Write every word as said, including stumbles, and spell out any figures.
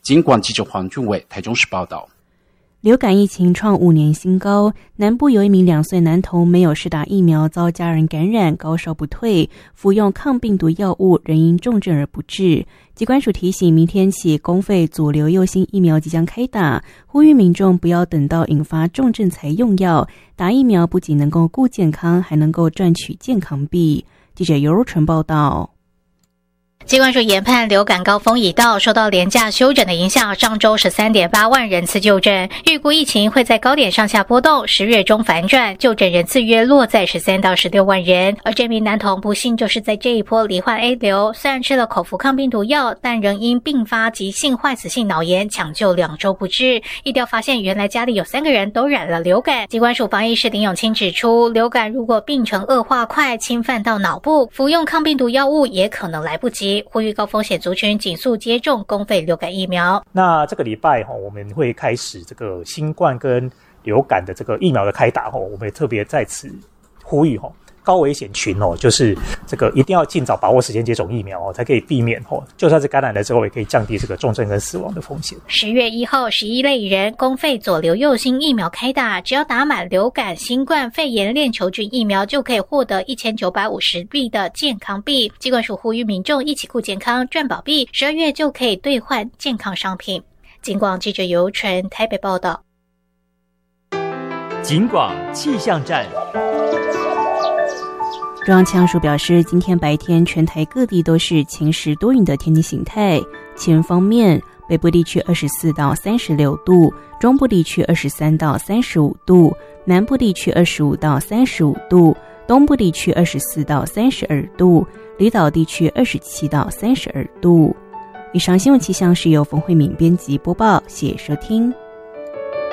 警广记者黄俊伟台中市报道。 流感疫情创五年新高，南部有一名两岁男童没有施打疫苗，遭家人感染，高烧不退，服用抗病毒药物，仍因重症而不治。疾管署提醒，明天起公费左流右星疫苗即将开打，呼吁民众不要等到引发重症才用药，打疫苗不仅能够顾健康，还能够赚取健康币。记者尤如纯报道。 疾管署研判流感高峰已到，受到连假休诊的影响，上周 十三点八万人次就诊，预估疫情会在高点上下波动，十月中反转，就诊人次约落在十三到十六万人。而这名男童不幸就是在这一波罹患 A 流，虽然吃了口服抗病毒药，但仍因并发急性坏死性脑炎抢救两周不治。疫调发现，原来家里有三个人都染了流感。疾管署防疫师林永清指出，流感如果病程恶化快，侵犯到脑部，服用抗病毒药物也可能来不及。呼吁高风险族群紧速接种公费流感疫苗。 那这个礼拜我们会开始这个新冠跟流感的这个疫苗的开打，我们也特别在此呼吁高危险群就是这个一定要尽早把握时间接种疫苗才可以避免就算是感染了之后，也可以降低这个重症跟死亡的风险。 十月一号，十一类人公费左流右星疫苗开打，只要打满流感、新冠肺炎链球菌疫苗，就可以获得一千九百五十币的健康币。疾管署呼吁民众一起顾健康赚保币，十二月就可以兑换健康商品。警广记者尤纯台北报道。 警广气象站。 中央气象署表示，今天白天全台各地都是晴时多云的天气形态。气温方面，北部地区二十四到三十六度，中部地区二十三到三十五度，南部地区二十五到三十五度，东部地区二十四到三十二度，离岛地区二十七到三十二度。以上新闻气象是由冯慧敏编辑播报，谢谢收听。